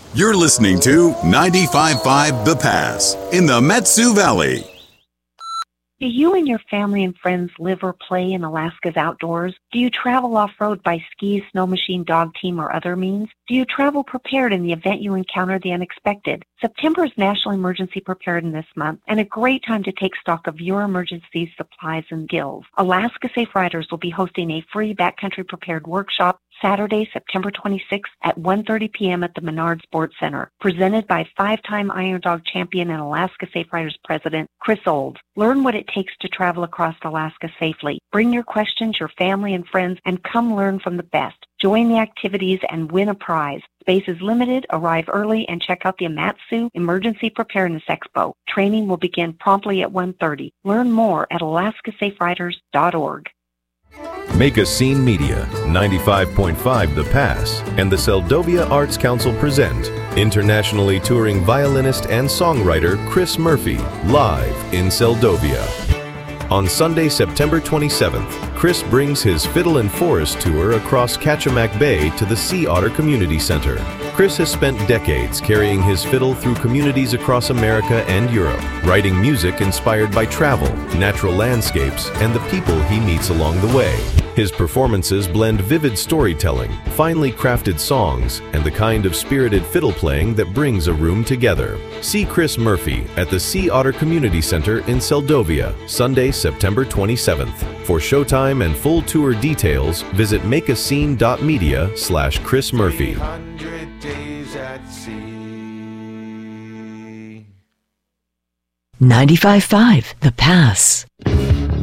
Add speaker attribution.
Speaker 1: You're listening to 95.5 The Pass in the Metsu Valley.
Speaker 2: Do you and your family and friends live or play in Alaska's outdoors? Do you travel off-road by ski, snow machine, dog team, or other means? Do you travel prepared in the event you encounter the unexpected? September is National Emergency Preparedness Month and a great time to take stock of your emergency supplies and skills. Alaska Safe Riders will be hosting a free backcountry prepared workshop Saturday, September 26th at 1:30 p.m. at the Menard Sports Center, presented by five-time Iron Dog champion and Alaska Safe Riders president, Chris Olds. Learn what it takes to travel across Alaska safely. Bring your questions, your family and friends, and come learn from the best. Join the activities and win a prize. Space is limited. Arrive early and check out the Amatsu Emergency Preparedness Expo. Training will begin promptly at 1:30. Learn more at alaskasaferiders.org.
Speaker 3: Make a Scene Media, 95.5 The Pass, and the Seldovia Arts Council present internationally touring violinist and songwriter Chris Murphy, live in Seldovia. On Sunday, September 27th, Chris brings his Fiddle and Forest tour across Kachemak Bay to the Sea Otter Community Center. Chris has spent decades carrying his fiddle through communities across America and Europe, writing music inspired by travel, natural landscapes, and the people he meets along the way. His performances blend vivid storytelling, finely crafted songs, and the kind of spirited fiddle playing that brings a room together. See Chris Murphy at the Sea Otter Community Center in Seldovia, Sunday, September 27th. For showtime and full tour details, visit makeascene.media/Chris Murphy.
Speaker 4: 95.5 The Pass.